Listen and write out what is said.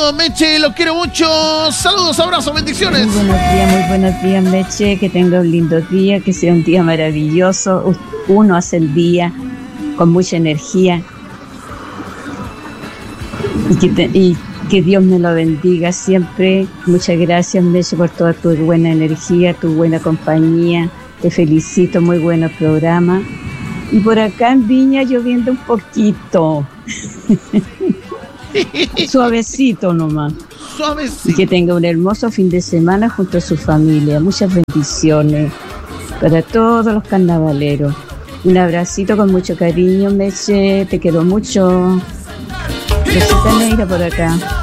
Meche, los quiero mucho. Saludos, abrazos, bendiciones. Muy buenos días, Meche. Que tenga un lindo día, que sea un día maravilloso. Uno hace el día con mucha energía. Y que Dios me lo bendiga siempre. Muchas gracias, Meche, por toda tu buena energía, tu buena compañía. Te felicito, muy bueno programa. Y por acá en Viña lloviendo un poquito. Suavecito nomás. Suavecito. Y que tenga un hermoso fin de semana junto a su familia. Muchas bendiciones para todos los carnavaleros. Un abracito con mucho cariño, Meche. Te quiero mucho. Besita negra por acá.